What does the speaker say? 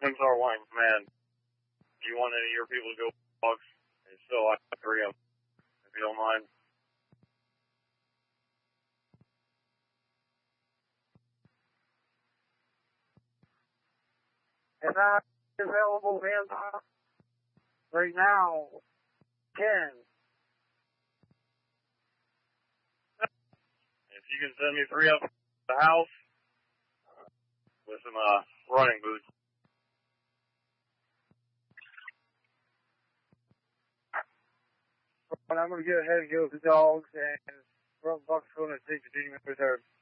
MSR Wine Command. Do you want any of your people to go dogs? And still, I have 3 of them, if you don't mind. If not available hands right now, Ken. If you can send me 3 up to the house with some running boots. But I'm going to go ahead and go with the dogs, and Buck's going to take the team with her.